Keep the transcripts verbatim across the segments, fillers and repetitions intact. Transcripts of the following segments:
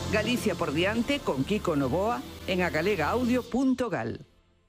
Galicia por diante con Kiko Novoa en agalegaaudio punto gal.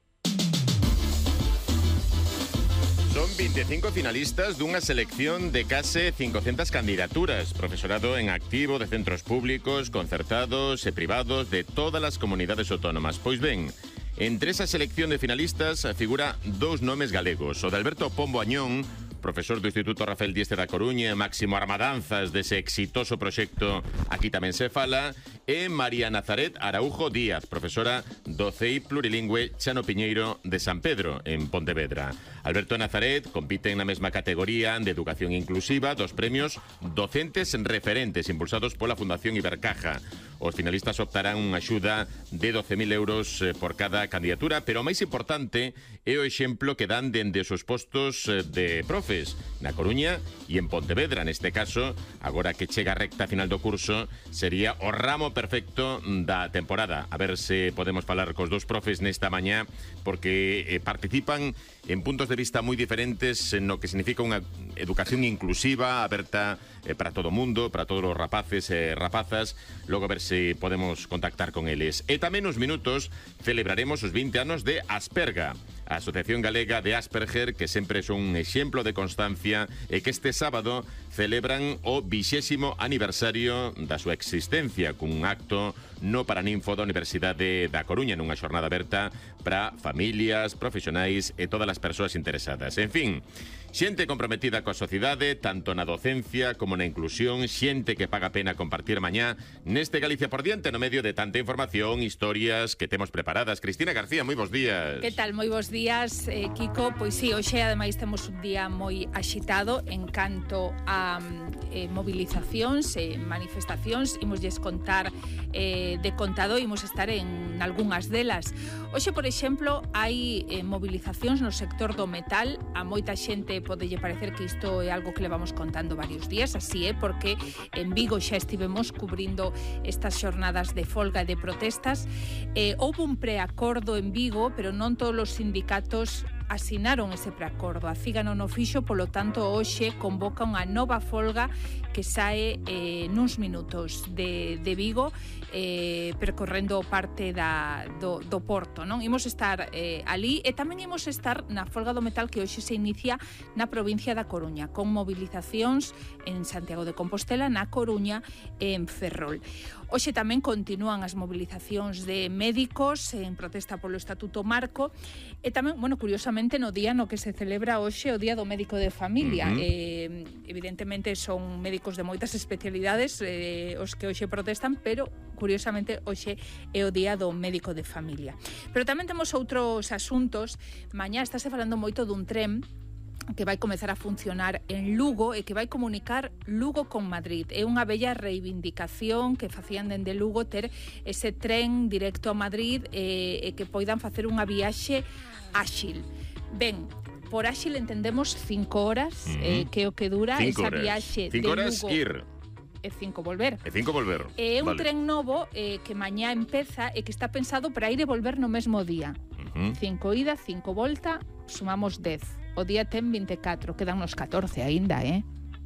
Son veinticinco finalistas dunha selección de case cincocentas candidaturas. Profesorado en activo de centros públicos, concertados e privados de todas as comunidades autónomas. Pois ben, entre esa selección de finalistas figura dous nomes galegos. O de Alberto Pombo Añón, profesor do Instituto Rafael Dieste da Coruña, máximo armadanzas dese exitoso proxecto Aquí tamén se fala, e María Nazaret Araújo Díaz, profesora do C E I plurilingüe Chano Piñeiro de San Pedro, en Pontevedra. Alberto e Nazaret compiten na mesma categoría de educación inclusiva dos premios Docentes Referentes impulsados pola Fundación Ibercaja. Os finalistas optarán unha axuda de doce mil euros por cada candidatura, pero o máis importante é o exemplo que dan dende os seus postos de profes na Coruña e en Pontevedra. Neste caso, agora que chega a recta final do curso, sería o ramo perfecto da temporada. A ver se podemos falar cos dous profes nesta mañá, porque eh, participan en puntos de vista moi diferentes no que significa unha educación inclusiva, aberta eh, para todo o mundo, para todos os rapaces e rapazas. Logo a ver se podemos contactar con eles. E tamén nos minutos celebraremos os vinte anos de Asperga, a Asociación Galega de Asperger, que sempre son un exemplo de constancia e que este sábado celebran o vixésimo aniversario da súa existencia cun acto no Paraninfo da Universidade da Coruña, nunha xornada aberta para familias, profesionais e todas as persoas interesadas. En fin, xente comprometida coa sociedade, tanto na docencia como na inclusión, xente que paga pena compartir mañá neste Galicia por diante, no medio de tanta información, historias que temos preparadas. Cristina García, moi bons días. Que tal? Moi bons días, eh, Kiko. Pois sí, hoxe ademais temos un día moi axitado en canto a eh, movilizacións e eh, manifestacións. Imosles contar eh, de contado, imos estar en algunhas delas. Hoxe, por exemplo, hai eh, movilizacións no sector do metal. A moita xente podelle parecer que isto é algo que levamos contando varios días, así é, porque en Vigo xa estivemos cubrindo estas xornadas de folga e de protestas. Eh, houve un preacordo en Vigo, pero non todos os sindicatos asinaron ese preacordo. A CIGA non o fixo, polo tanto, hoxe convoca unha nova folga que sae eh, nuns minutos de, de Vigo, eh, percorrendo parte da, do, do Porto, non? Imos estar eh, ali e tamén imos estar na folga do metal que hoxe se inicia na provincia da Coruña, con movilizacións en Santiago de Compostela, na Coruña e en Ferrol. Hoxe tamén continúan as movilizacións de médicos en protesta polo Estatuto Marco e tamén, bueno, curiosamente no día no que se celebra hoxe o Día do Médico de Familia. Uh-huh. eh, evidentemente son médicos de moitas especialidades eh, os que hoxe protestan, pero curiosamente hoxe é o Día do Médico de Familia. Pero tamén temos outros asuntos. Mañá estáse falando moito dun tren que vai comezar a funcionar en Lugo e que vai comunicar Lugo con Madrid. É unha bella reivindicación que facían dende Lugo ter ese tren directo a Madrid e, e que poidan facer unha viaxe áxil. Ben, por áxil entendemos cinco horas, uh-huh. eh, que é o que dura cinco esa horas. viaxe cinco de horas Lugo. Ir. E cinco volver. E cinco volver. É un vale. tren novo eh, que mañá empeza e que está pensado para ir e volver no mesmo día. Uh-huh. Cinco ida, cinco volta, sumamos dez. O día ten vinte e catro, quedan nos catorce aínda, eh?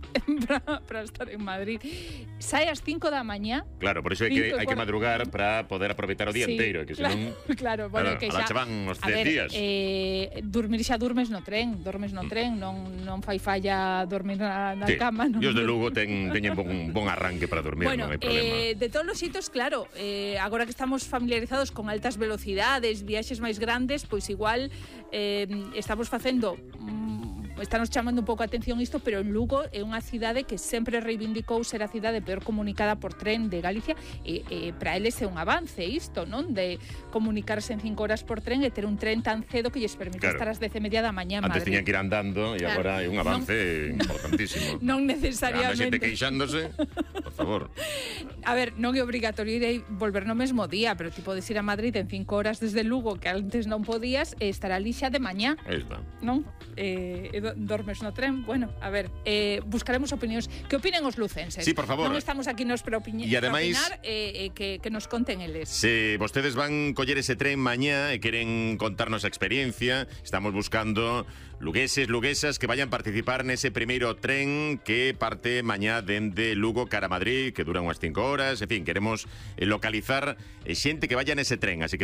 para, para estar en Madrid. Sai ás cinco da mañá. Claro, por iso hai que, hai que madrugar para poder aproveitar o día sí, enteiro, que claro, senón claro, bueno, claro, que xa xa van os a dez ver, días. Eh, dormir xa durmes no tren, dormes no mm. tren, non non fai falla dormir na, na sí. cama, non. E os de Lugo ten teñen bon bon arranque para dormir, bueno, non hai problema. Eh, de todos os sitios, claro, eh, agora que estamos familiarizados con altas velocidades, viaxes máis grandes, pois igual eh, estamos facendo Estanos chamando un pouco a atención isto, pero en Lugo é unha cidade que sempre reivindicou ser a cidade peor comunicada por tren de Galicia e, e para eles é un avance isto, non? De comunicarse en cinco horas por tren e ter un tren tan cedo que lles permite claro. estar ás dez e media da mañá en Antes Madrid. tiñan que ir andando e claro. agora é un avance non, importantísimo. Non necesariamente. Anda xente queixándose, por favor. A ver, non é obrigatorio ir e volver no mesmo día, pero ti podes ir a Madrid en cinco horas desde Lugo, que antes non podías, e estar ali xa de mañá. Aí está. Non? Eh, dormes no tren, bueno, a ver, eh, buscaremos opinións. Que opinen os lucenses? Sí, por favor. Non estamos aquí nos para, opinar, e ademais, para opinar, eh, eh, que, que nos conten eles. Se vostedes van coller ese tren mañá e queren contarnos a experiencia, estamos buscando lugueses, luguesas que vayan participar nese primeiro tren que parte mañá dende Lugo cara a Madrid. Madrid, que dura unhas cinco horas. En fin, queremos eh, localizar eh, xente que vaya nese tren, así que